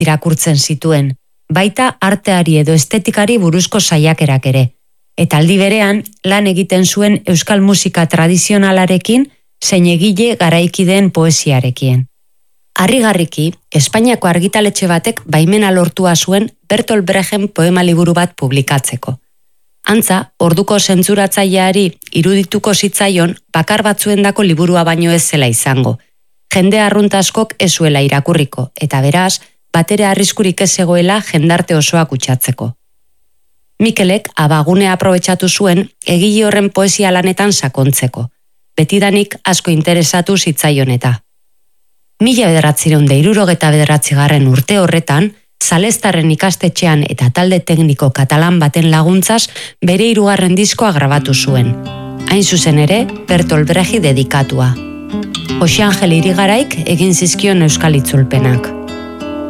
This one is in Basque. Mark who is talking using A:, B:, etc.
A: irakurtzen zituen, baita arteari edo estetikari buruzko saiakerak ere, eta aldi berean lan egiten zuen euskal musika tradizionalarekin zein egile garaikideen poesiarekin. Harrigarriki, Espainiako argitaletxe batek baimena lortua zuen Bertolt Brechten poema liburu bat publikatzeko. Antza, orduko zentzuratzaileari irudituko zitzaion bakar batzuendako liburua baino ez zela izango. Jende arrunt askok ez zuela irakurriko, eta beraz, batere arriskurik ez zegoela jendarte osoa kutsatzeko. Mikelek abagunea aprobetxatu zuen egile horren poesia lanetan sakontzeko. Betidanik asko interesatu zitzaion eta. 1969 urte horretan, Salestarren ikastetxean eta talde tekniko katalan baten laguntzaz bere 3. diskoa grabatu zuen. Hain zuzen ere, Bertolt Brechtri dedikatua. Jose Angel Irigaraik egin zizkion euskal itzulpenak.